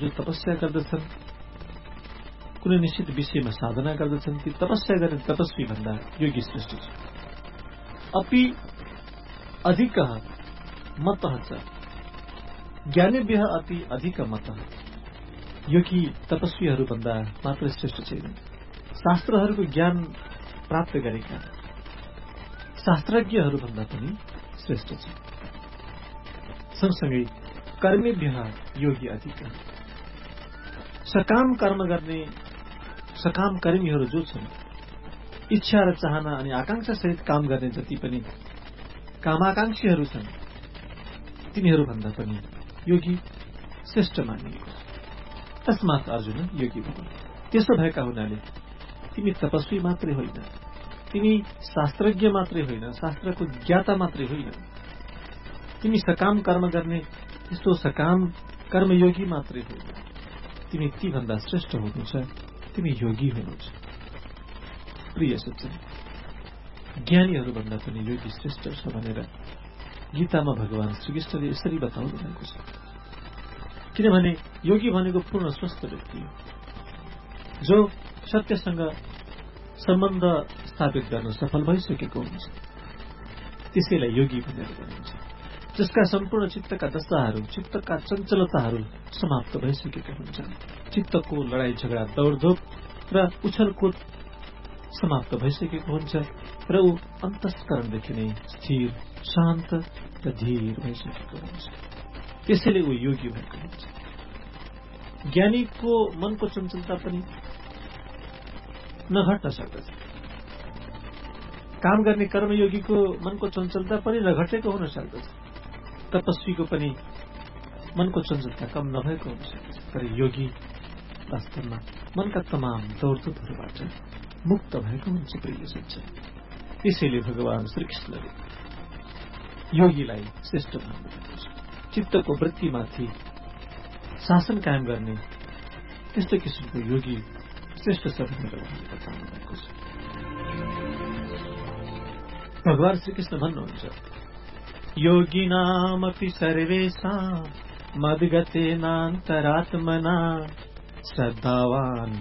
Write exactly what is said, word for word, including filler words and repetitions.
जो तपस्या गर्दछन्, कुनै निश्चित विषयमा साधना गर्दछन्, ती तपस्या गर्ने तपस्वी भन्दा योगी श्रेष्ठ छ। अपि अधिक मतः च ज्ञानेभ्यः अति अधिक मतः, योगी तपस्वीहरू भन्दा मात्र श्रेष्ठ छैन, शास्त्रहरूको ज्ञान प्राप्त गरेका शास्त्रज्ञहरू भन्दा पनि श्रेष्ठ छ। सँगसँगै कर्मेभ्यः योगी अधिक, सकाम कर्म गर्ने सकाम कर्मीहरू जो छन्, इच्छा र चाहना अनि आकांक्षा सहित काम गर्ने जति पनि कामाकांक्षीहरू छन्, तिनीहरू भन्दा पनि योगी श्रेष्ठ मानिएको छ। तस्मात् अर्जुन योगी भवन। त्यसो भएका हुनाले तिमी तपस्वी मात्रै होइन, तिमी शास्त्रज्ञ मात्रै होइन, शास्त्रको ज्ञाता मात्रै होइन, तिमी सकाम कर्म गर्ने यस्तो सकाम कर्मयोगी मात्रै होइन, तिमी ती भन्दा श्रेष्ठ हुनुहुन्छ, तिमी योगी हुनुहुन्छ। प्रिय सज्जन, ज्ञानीहरू भन्दा पनि योगी श्रेष्ठ छ भनेर गीतामा भगवान श्रीकृष्णले यसरी बताउनु भएको छ। किनभने योगी भनेको पूर्ण स्वस्थ व्यक्ति हो, जो सत्यसँग सम्बन्ध स्थापित गर्न सफल भइसकेको हुन्छ, त्यसैलाई योगी भनेर भनिन्छ। जसका सम्पूर्ण चित्तका दशाहरू, चित्तका चञ्चलताहरू समाप्त भइसकेका हुन्छन्, चित्तको लडाई झगडा दौडधोप र उछलकुद समाप्त भइसकेको हुन्छ र ऊ अन्तस्करणदेखि नै स्थिर, शान्त र धीर भइसकेको हुन्छ। त्यसैले ऊ योगी भएको हुन्छ। ज्ञानीको मनको चञ्चलता पनि नघट्न सक्दछ, काम गर्ने कर्मयोगीको मनको चञ्चलता पनि नघटेको हुन सक्दछ, तपस्वीको पनि मनको चञ्चलता कम नभएको हुन सक्दछ, तर योगी वास्तवमा मनका तमाम दौडधुपहरूबाट मुक्त भएको हुन्छ। प्रिय सज्जन, त्यसैले भगवान श्रीकृष्णले योगीलाई श्रेष्ठ मान्नुभएको छ। चित्तको वृत्तिमाथि शासन कायम गर्ने त्यस्तो किसिमको योगी श्रेष्ठ छ भनेर उहाँले बताउनु भएको छ। भगवान श्रीकृष्ण भन्नुहुन्छ, योगिनामपि सर्वेषां मद्गतेनान्तरात्मना श्रद्धावान्